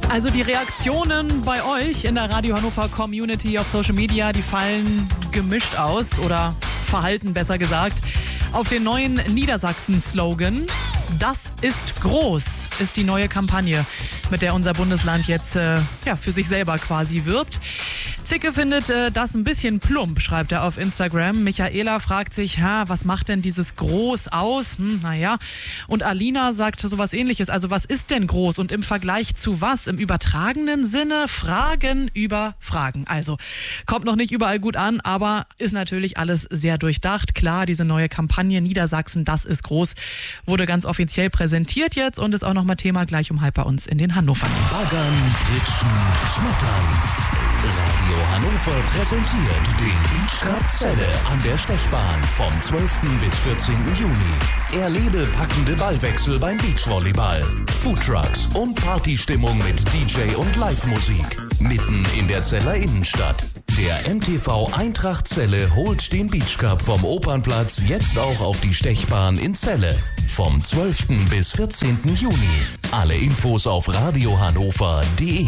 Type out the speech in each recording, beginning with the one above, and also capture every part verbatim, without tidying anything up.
Also die Reaktionen bei euch in der Radio Hannover Community auf Social Media, die fallen gemischt aus oder verhalten besser gesagt auf den neuen Niedersachsen-Slogan. Das ist groß, ist die neue Kampagne, mit der unser Bundesland jetzt äh, ja, für sich selber quasi wirbt. Zicke findet äh, das ein bisschen plump, schreibt er auf Instagram. Michaela fragt sich, ha, was macht denn dieses groß aus? Hm, naja. Und Alina sagt sowas Ähnliches. Also was ist denn groß und im Vergleich zu was? Im übertragenen Sinne Fragen über Fragen. Also kommt noch nicht überall gut an, aber ist natürlich alles sehr durchdacht. Klar, diese neue Kampagne Niedersachsen, das ist groß, wurde ganz offiziell präsentiert jetzt und ist auch nochmal Thema gleich um halb bei uns in den Hannover News. Baggern, Pritschen, Schmettern. Radio Hannover präsentiert den Beach Cup Celle an der Stechbahn vom zwölften bis vierzehnten Juni. Erlebe packende Ballwechsel beim Beachvolleyball, Foodtrucks und Partystimmung mit D J und Live-Musik. Mitten in der Celler Innenstadt. Der M T V Eintracht Celle holt den Beach Cup vom Opernplatz jetzt auch auf die Stechbahn in Celle. Vom zwölften bis vierzehnten Juni. Alle Infos auf radiohannover punkt de.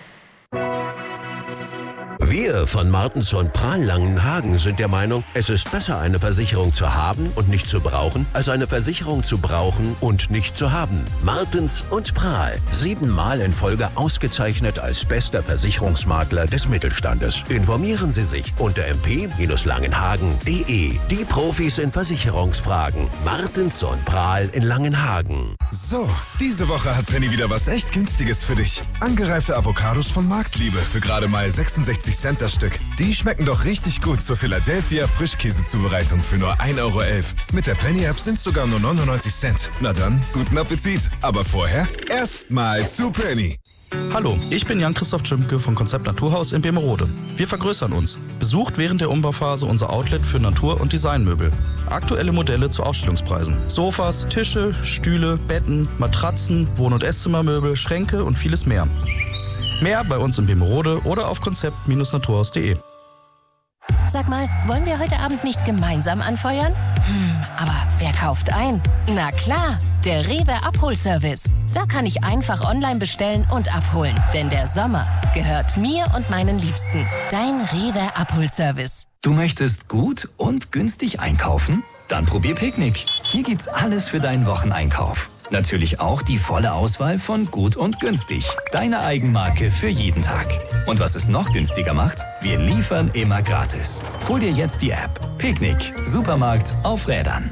Wir von Martens und Prahl Langenhagen sind der Meinung, es ist besser, eine Versicherung zu haben und nicht zu brauchen, als eine Versicherung zu brauchen und nicht zu haben. Martens und Prahl, siebenmal in Folge ausgezeichnet als bester Versicherungsmakler des Mittelstandes. Informieren Sie sich unter m p langenhagen punkt de. Die Profis in Versicherungsfragen. Martens und Prahl in Langenhagen. So, diese Woche hat Penny wieder was echt Günstiges für dich. Angereifte Avocados von Marktliebe für gerade mal sechsundsechzig Cent das Stück. Die schmecken doch richtig gut zur Philadelphia Frischkäsezubereitung für nur ein Euro elf. Mit der Penny-App sind sogar nur neunundneunzig Cent. Na dann, guten Appetit. Aber vorher erstmal zu Penny. Hallo, ich bin Jan-Christoph Tschimke von Konzept Naturhaus in Bemerode. Wir vergrößern uns. Besucht während der Umbauphase unser Outlet für Natur- und Designmöbel. Aktuelle Modelle zu Ausstellungspreisen. Sofas, Tische, Stühle, Betten, Matratzen, Wohn- und Esszimmermöbel, Schränke und vieles mehr. Mehr bei uns in Bemerode oder auf konzept Naturhaus punkt de. Sag mal, wollen wir heute Abend nicht gemeinsam anfeuern? Hm, aber wer kauft ein? Na klar, der Rewe Abholservice. Da kann ich einfach online bestellen und abholen. Denn der Sommer gehört mir und meinen Liebsten. Dein Rewe Abholservice. Du möchtest gut und günstig einkaufen? Dann probier Picknick. Hier gibt's alles für deinen Wocheneinkauf. Natürlich auch die volle Auswahl von Gut und Günstig. Deine Eigenmarke für jeden Tag. Und was es noch günstiger macht, wir liefern immer gratis. Hol dir jetzt die App. Picknick. Supermarkt auf Rädern.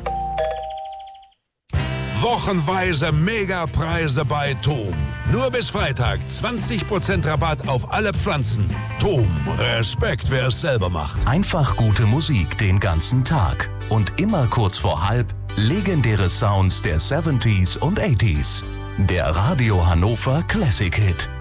Wochenweise Megapreise bei Thom. Nur bis Freitag zwanzig Prozent Rabatt auf alle Pflanzen. Thom, Respekt, wer es selber macht. Einfach gute Musik den ganzen Tag. Und immer kurz vor halb legendäre Sounds der siebziger und achtziger. Der Radio Hannover Classic Hit.